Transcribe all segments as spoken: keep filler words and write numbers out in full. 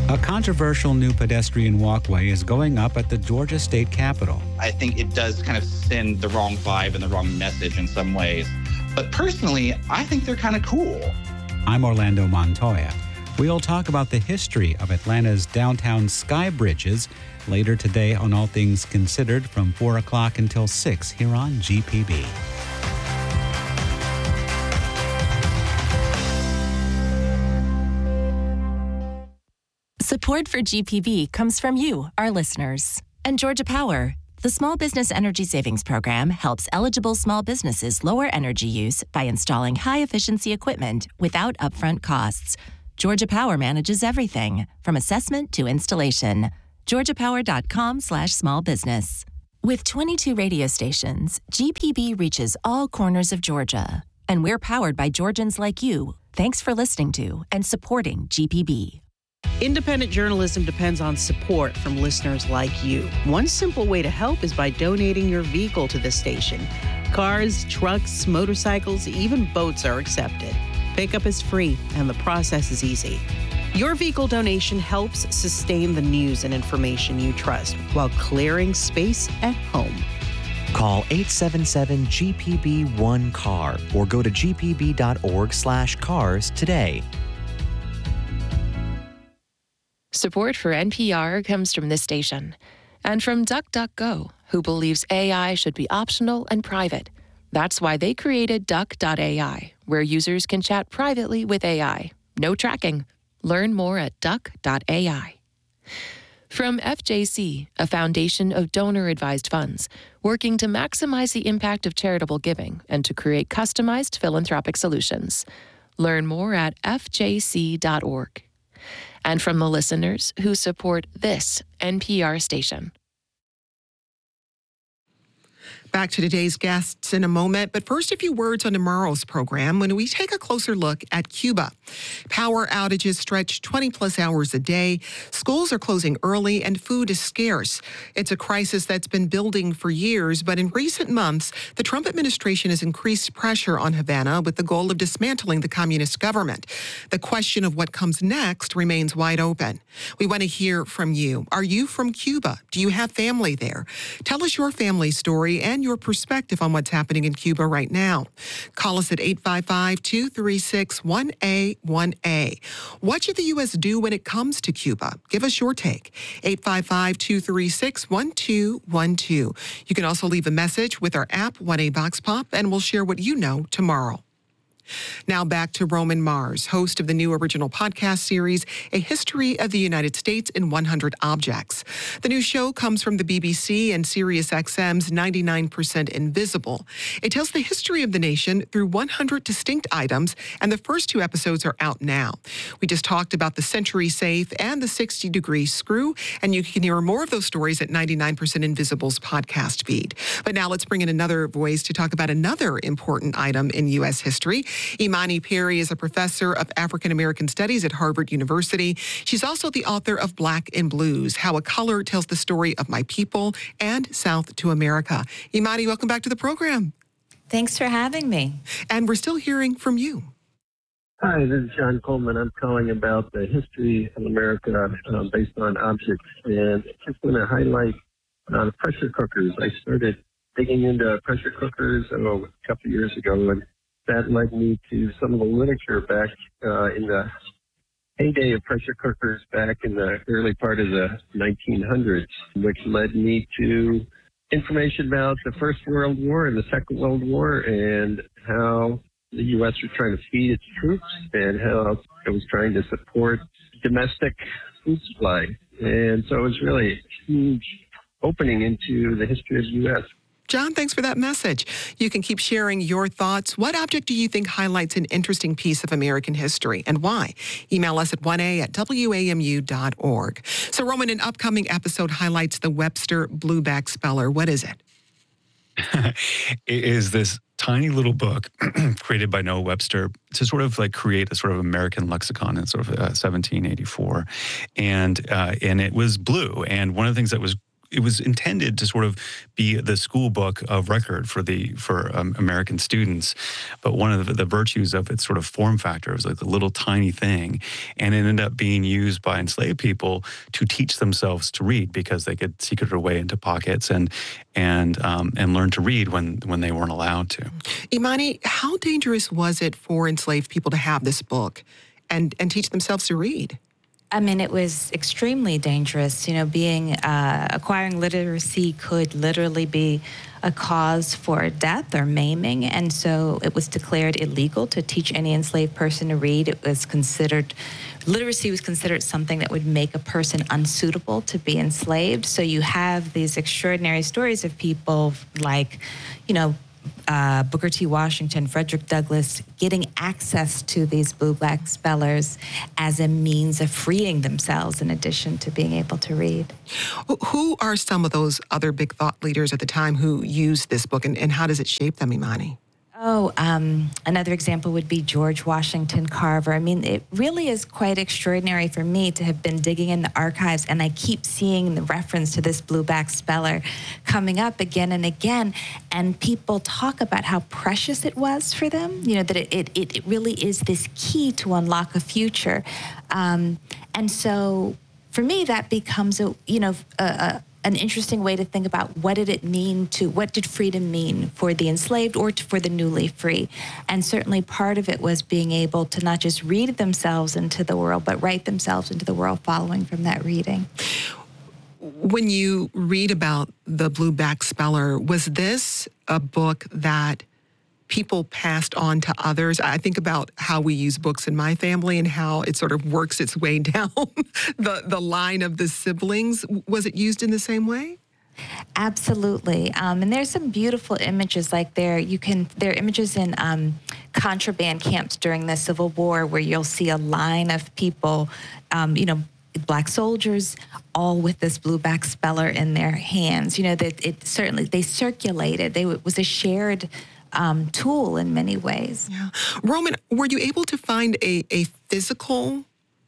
A controversial new pedestrian walkway is going up at the Georgia State Capitol. I think it does kind of send the wrong vibe and the wrong message in some ways. But personally, I think they're kind of cool. I'm Orlando Montoya. We'll talk about the history of Atlanta's downtown sky bridges later today on All Things Considered from four o'clock until six here on G P B. Support for G P B comes from you, our listeners. And Georgia Power, the Small Business Energy Savings Program, helps eligible small businesses lower energy use by installing high-efficiency equipment without upfront costs. Georgia Power manages everything, from assessment to installation. georgiapower.com slash small business. With twenty-two radio stations, G P B reaches all corners of Georgia. And we're powered by Georgians like you. Thanks for listening to and supporting G P B. Independent journalism depends on support from listeners like you. One simple way to help is by donating your vehicle to the station. Cars, trucks, motorcycles, even boats are accepted. Pickup is free, and the process is easy. Your vehicle donation helps sustain the news and information you trust while clearing space at home. Call eight seven seven G P B one C A R or go to g p b dot org slash cars today. Support for N P R comes from this station and from DuckDuckGo, who believes A I should be optional and private. That's why they created Duck dot A I, where users can chat privately with A I. No tracking. Learn more at Duck dot A I. From F J C, a foundation of donor-advised funds, working to maximize the impact of charitable giving and to create customized philanthropic solutions. Learn more at f j c dot org. And from the listeners who support this N P R station. Back to today's guests in a moment, but first a few words on tomorrow's program when we take a closer look at Cuba. Power outages stretch twenty plus hours a day, schools are closing early, and food is scarce. It's a crisis that's been building for years, but in recent months, the Trump administration has increased pressure on Havana with the goal of dismantling the communist government. The question of what comes next remains wide open. We want to hear from you. Are you from Cuba? Do you have family there? Tell us your family story and your perspective on what's happening in Cuba right now. Call us at eight five five, two three six, one A one A. What should the U S do when it comes to Cuba? Give us your take. eight five five, two three six, one two one two. You can also leave a message with our app, one A Box Pop, and we'll share what you know tomorrow. Now back to Roman Mars, host of the new original podcast series, A History of the United States in one hundred Objects. The new show comes from the B B C and SiriusXM's ninety-nine percent Invisible. It tells the history of the nation through one hundred distinct items, and the first two episodes are out now. We just talked about the Century Safe and the sixty degree Screw, and you can hear more of those stories at ninety-nine percent Invisible's podcast feed. But now let's bring in another voice to talk about another important item in U S history. Imani Perry is a professor of African American Studies at Harvard University. She's also the author of Black in Blues, How a Color Tells the Story of My People and South to America. Imani, welcome back to the program. Thanks for having me. And we're still hearing from you. Hi, this is John Coleman. I'm calling about the history of America uh, based on objects. And just want to highlight uh, the pressure cookers. I started digging into pressure cookers oh, a couple of years ago, and that led me to some of the literature back uh, in the heyday of pressure cookers back in the early part of the nineteen hundreds, which led me to information about the First World War and the Second World War and how the U S was trying to feed its troops and how it was trying to support domestic food supply. And so it was really a huge opening into the history of the U S. John, thanks for that message. You can keep sharing your thoughts. What object do you think highlights an interesting piece of American history and why? Email us at one a at w a m u dot org. So, Roman, an upcoming episode highlights the Webster Blueback Speller. What is it? It is this tiny little book created by Noah Webster to sort of like create a sort of American lexicon in sort of uh, seventeen eighty-four. And, uh, and it was blue. And one of the things that was it was intended to sort of be the school book of record for the for um, American students. But one of the, the virtues of its sort of form factor was like a little tiny thing, and it ended up being used by enslaved people to teach themselves to read because they could secret their way into pockets and and um, and learn to read when when they weren't allowed to. Imani, how dangerous was it for enslaved people to have this book and and teach themselves to read? I mean, it was extremely dangerous. You know, being uh, acquiring literacy could literally be a cause for death or maiming, and so it was declared illegal to teach any enslaved person to read. It was considered, literacy was considered something that would make a person unsuitable to be enslaved. So you have these extraordinary stories of people like, you know, Uh, Booker T. Washington, Frederick Douglass, getting access to these blue-black spellers as a means of freeing themselves in addition to being able to read. Who are some of those other big thought leaders at the time who used this book, and, and how does it shape them, Imani? Oh, um, another example would be George Washington Carver. I mean, it really is quite extraordinary for me to have been digging in the archives, and I keep seeing the reference to this blue-back speller coming up again and again, and people talk about how precious it was for them, you know, that it, it, it really is this key to unlock a future. Um, and so for me, that becomes, a you know, a, a an interesting way to think about what did it mean to, what did freedom mean for the enslaved or to, for the newly free? And certainly part of it was being able to not just read themselves into the world, but write themselves into the world following from that reading. When you read about the blue-back speller, was this a book that people passed on to others? I think about how we use books in my family and how it sort of works its way down the, the line of the siblings. Was it used in the same way? Absolutely. Um, and there's some beautiful images like there. You can, there are images in um, contraband camps during the Civil War where you'll see a line of people, um, you know, Black soldiers, all with this blue-back speller in their hands. You know, that it certainly, they circulated. They, it was a shared Um, tool in many ways. Yeah. Roman, were you able to find a, a physical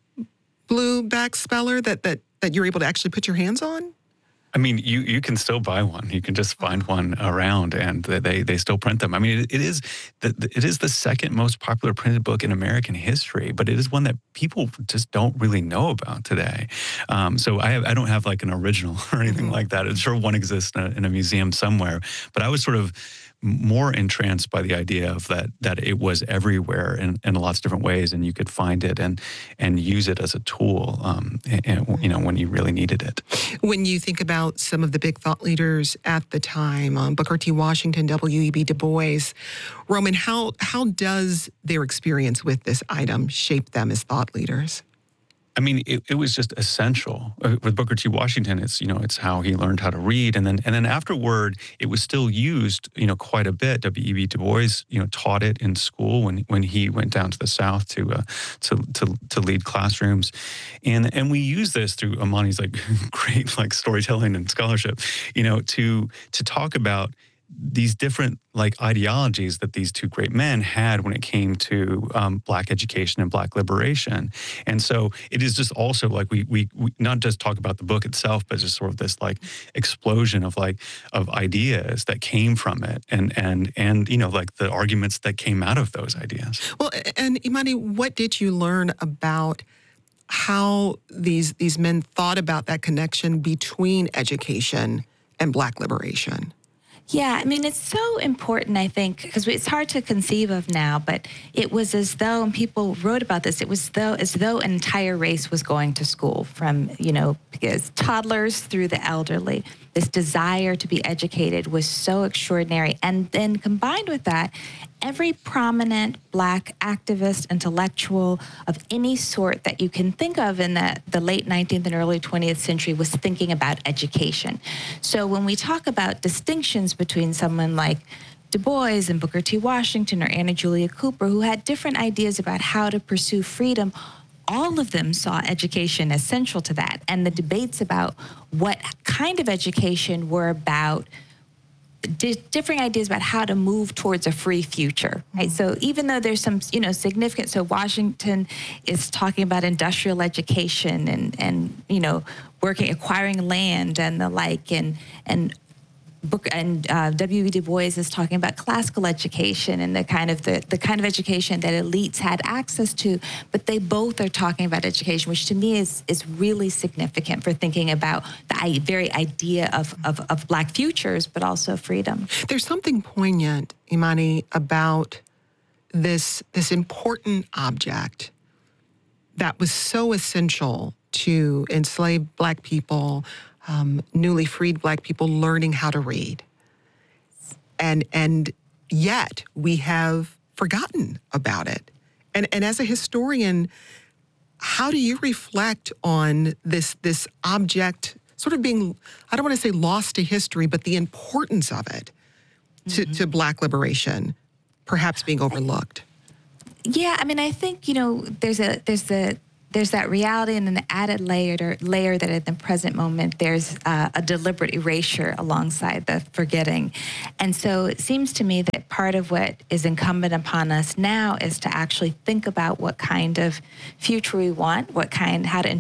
blue-back speller that, that, that you're able to actually put your hands on? I mean, you, you can still buy one. You can just find one around, and they, they still print them. I mean, it, it is the, it is the second most popular printed book in American history, but it is one that people just don't really know about today. Um, so I have, I don't have like an original or anything mm-hmm. like that. I'm sure one exists in a, in a museum somewhere, but I was sort of more entranced by the idea of that that it was everywhere in, in lots of different ways, and you could find it and and use it as a tool, um, and, you know, when you really needed it. When you think about some of the big thought leaders at the time, um, Booker T. Washington, W E B Du Bois, Roman, how how does their experience with this item shape them as thought leaders? I mean, it, it was just essential. Uh, with Booker T. Washington, it's, you know, it's how he learned how to read. And then and then afterward, it was still used, you know, quite a bit. W E B Du Bois, you know, taught it in school when when he went down to the South to uh, to, to to lead classrooms. And and we use this through Imani's like great like storytelling and scholarship, you know, to to talk about these different like ideologies that these two great men had when it came to um, Black education and Black liberation. And so it is just also like we, we we not just talk about the book itself, but just sort of this like explosion of like of ideas that came from it, and and and you know, like the arguments that came out of those ideas. Well, and Imani, what did you learn about how these these men thought about that connection between education and Black liberation? Yeah, I mean, it's so important, I think, because it's hard to conceive of now, but it was as though, and people wrote about this, it was though as though an entire race was going to school, from, you know, because toddlers through the elderly. This desire to be educated was so extraordinary. And then combined with that, every prominent Black activist, intellectual of any sort that you can think of in the, the late nineteenth and early twentieth century was thinking about education. So when we talk about distinctions between someone like Du Bois and Booker T. Washington or Anna Julia Cooper, who had different ideas about how to pursue freedom, all of them saw education as central to that. And the debates about what kind of education were about di- differing ideas about how to move towards a free future, right? So even though there's some, you know, significant, so Washington is talking about industrial education and, and you know, working, acquiring land and the like, and, and Book and uh, W E Du Bois is talking about classical education and the kind of the, the kind of education that elites had access to, but they both are talking about education, which to me is is really significant for thinking about the I- very idea of, of of Black futures, but also freedom. There's something poignant, Imani, about this this important object that was so essential to enslaved Black people. Um, newly freed Black people learning how to read. And and yet we have forgotten about it. And and as a historian, how do you reflect on this this object sort of being, I don't want to say lost to history, but the importance of it to, mm-hmm. to Black liberation perhaps being overlooked? Yeah, I mean, I think, you know, there's a there's the There's that reality and an added layer, layer that at the present moment, there's uh, a deliberate erasure alongside the forgetting. And so it seems to me that part of what is incumbent upon us now is to actually think about what kind of future we want, what kind, how to